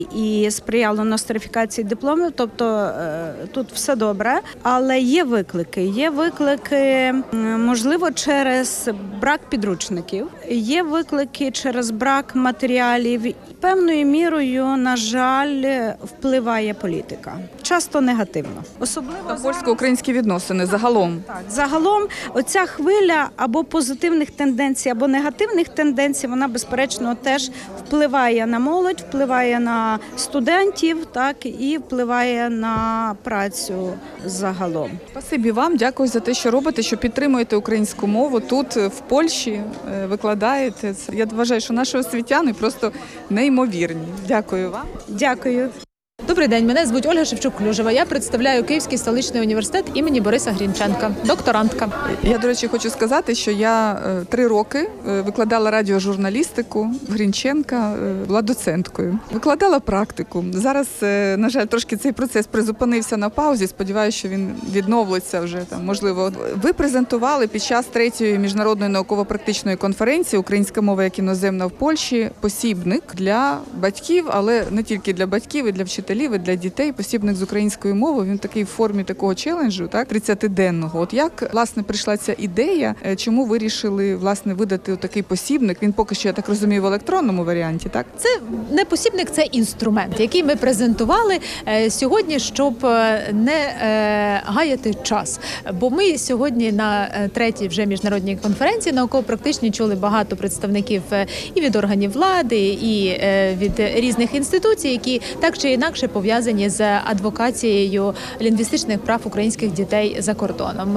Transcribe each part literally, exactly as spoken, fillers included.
і сприяло нострифікації дипломів, тобто тут все добре. Але є виклики. Є виклики, можливо, через брак підручників, є виклики через брак матеріалів. Певною мірою, на жаль, впливає політика. Часто негативно. Особливо польсько-українські відносини загалом. Так, загалом оця хвиля або позитивних тенденцій, або негативних тенденцій, вона, безперечно, теж впливає на молодь, впливає на студентів, так, і впливає на працю загалом. Спасибі вам, дякую за те, що робите, що підтримуєте українську мову тут, в Польщі, викладаєте. Я вважаю, що наші освітяни просто неймовірні. Дякую вам. Дякую. Добрий день, мене звуть Ольга Шевчук-Клюжева. Я представляю Київський столичний університет імені Бориса Грінченка, докторантка. Я, до речі, хочу сказати, що я е, три роки е, викладала радіожурналістику в Грінченка, е, була доценткою. Викладала практику. Зараз, е, на жаль, трошки цей процес призупинився на паузі. Сподіваюся, що він відновиться вже там, можливо. Ви презентували під час третьої міжнародної науково-практичної конференції «Українська мова як іноземна в Польщі» посібник для батьків, але не тільки для батьків, і для вчителів, і для дітей, посібник з української мови. Він такий в формі такого челенджу, так, тридцятиденного. От як, власне, прийшла ця ідея, чому вирішили, власне, видати такий посібник? Він поки що, я так розумію, в електронному варіанті, так? Це не посібник, це інструмент, який ми презентували сьогодні, щоб не гаяти час. Бо ми сьогодні на третій вже міжнародній конференції науково-практичній чули багато представників і від органів влади, і від різних інституцій, які так чи інакше пов'язані з адвокацією лінгвістичних прав українських дітей за кордоном.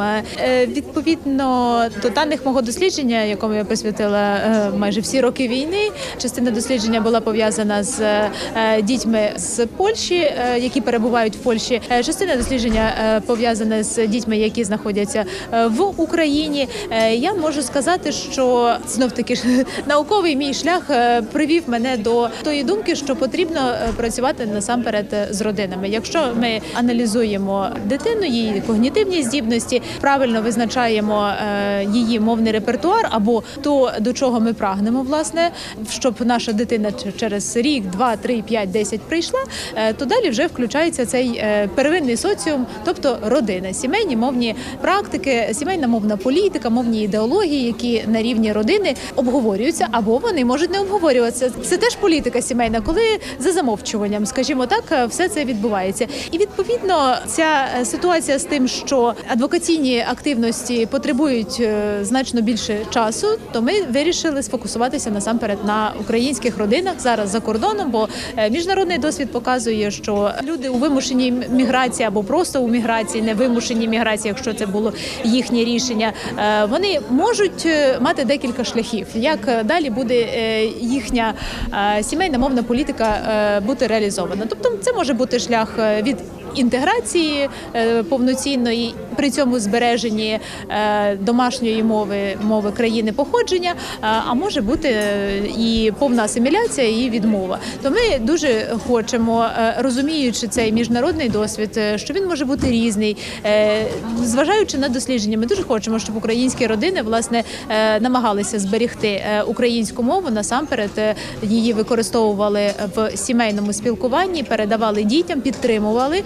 Відповідно до даних мого дослідження, якому я присвятила майже всі роки війни, частина дослідження була пов'язана з дітьми з Польщі, які перебувають в Польщі. Частина дослідження пов'язана з дітьми, які знаходяться в Україні. Я можу сказати, що знов-таки науковий мій шлях привів мене до тої думки, що потрібно працювати насамперед з родинами. Якщо ми аналізуємо дитину, її когнітивні здібності, правильно визначаємо її мовний репертуар або то, до чого ми прагнемо, власне, щоб наша дитина через рік, два, три, п'ять, десять прийшла, то далі вже включається цей первинний соціум, тобто родина, сімейні мовні практики, сімейна мовна політика, мовні ідеології, які на рівні родини обговорюються або вони можуть не обговорюватися. Це теж політика сімейна, коли за замовчуванням, скажімо так, все це відбувається. І відповідно ця ситуація з тим, що адвокаційні активності потребують значно більше часу, то ми вирішили сфокусуватися насамперед на українських родинах зараз за кордоном, бо міжнародний досвід показує, що люди у вимушеній міграції або просто у міграції, не вимушеній міграції, якщо це було їхнє рішення, вони можуть мати декілька шляхів, як далі буде їхня сімейна мовна політика бути реалізована. Тобто це може бути шлях від інтеграції повноцінної, при цьому збереженні домашньої мови, мови країни походження, а може бути і повна асиміляція, і відмова. То ми дуже хочемо, розуміючи цей міжнародний досвід, що він може бути різний, зважаючи на дослідження, ми дуже хочемо, щоб українські родини, власне, намагалися зберегти українську мову, насамперед її використовували в сімейному спілкуванні, передавали дітям, підтримували,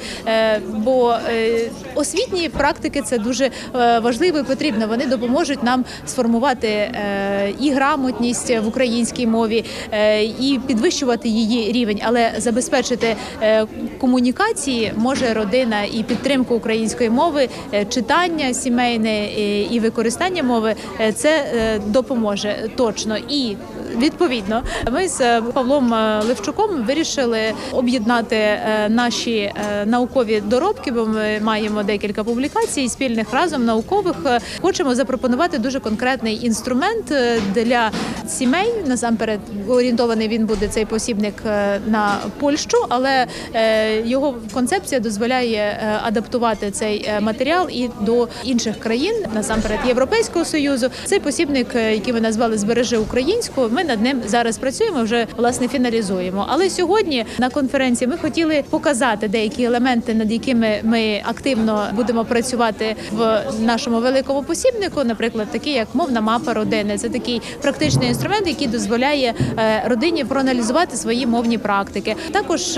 бо освітні практики – це дуже важливо і потрібно. Вони допоможуть нам сформувати і грамотність в українській мові, і підвищувати її рівень, але забезпечити комунікації може родина і підтримку української мови, читання сімейне і використання мови – це допоможе точно. І відповідно, ми з Павлом Левчуком вирішили об'єднати наші наукові доробки, бо ми маємо декілька публікацій спільних разом наукових. Хочемо запропонувати дуже конкретний інструмент для сімей. Насамперед орієнтований він буде, цей посібник, на Польщу, але його концепція дозволяє адаптувати цей матеріал і до інших країн, насамперед Європейського Союзу. Цей посібник, який ми назвали «Збережи українську», ми над ним зараз працюємо, вже власне фіналізуємо. Але сьогодні на конференції ми хотіли показати деякі елементи, над якими ми активно будемо працювати в нашому великому посібнику, наприклад, такі як мовна мапа родини. Це такий практичний інструмент, який дозволяє е, родині проаналізувати свої мовні практики. Також